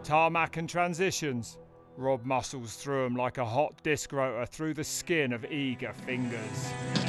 Tarmac and transitions. Rob muscles through them like a hot disc rotor through the skin of eager fingers.